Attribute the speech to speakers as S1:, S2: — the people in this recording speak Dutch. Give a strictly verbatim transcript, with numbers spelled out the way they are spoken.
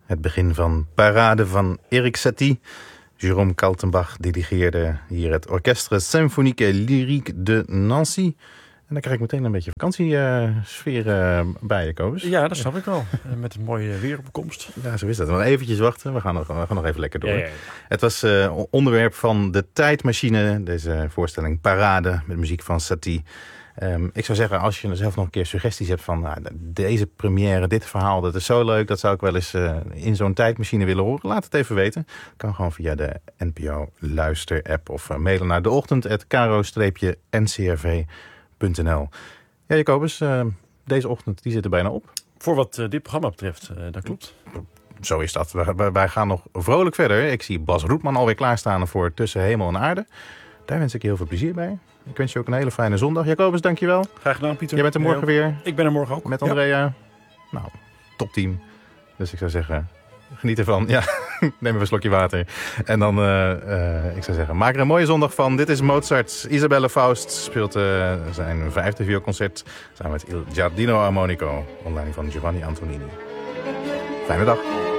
S1: Het begin van Parade van Erik Satie. Jérôme Kaltenbach dirigeerde hier het Orchestre Symphonique Lyrique de Nancy. En dan krijg ik meteen een beetje vakantiesfeer uh, bij je, Kobus.
S2: Ja, dat snap ik wel. Met een mooie weer op komst.
S1: Ja, zo is dat. Maar eventjes wachten. We gaan nog, we gaan nog even lekker door.
S2: Ja, ja, ja.
S1: Het was uh, onderwerp van de tijdmachine. Deze voorstelling Parade met muziek van Satie. Um, ik zou zeggen, als je zelf nog een keer suggesties hebt van nou, deze première, dit verhaal, dat is zo leuk, dat zou ik wel eens uh, in zo'n tijdmachine willen horen. Laat het even weten. Kan gewoon via de N P O Luister-app of uh, mailen naar deochtend at caro N C R V punt N L. Ja, Jacobus, uh, deze ochtend die zit er bijna op.
S2: Voor wat uh, dit programma betreft, uh, dat klopt.
S1: Zo is dat. Wij, wij gaan nog vrolijk verder. Ik zie Bas Roetman alweer klaarstaan voor Tussen Hemel en Aarde. Daar wens ik je heel veel plezier bij. Ik wens je ook een hele fijne zondag. Jacobus, dankjewel.
S2: Graag gedaan, Pieter.
S1: Jij bent er morgen weer.
S2: Ik ben er morgen ook.
S1: Met Andrea. Ja. Nou, topteam. Dus ik zou zeggen, geniet ervan. Ja, neem even een slokje water. En dan, uh, uh, ik zou zeggen, maak er een mooie zondag van. Dit is Mozart. Isabelle Faust speelt uh, zijn vijfde vioolconcert samen met Il Giardino Armonico. Onder leiding van Giovanni Antonini. Fijne dag.